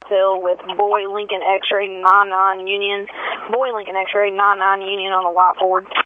Hill with Boy Lincoln X-ray 99 Union. Boy Lincoln X-ray 99 Union on the whiteboard.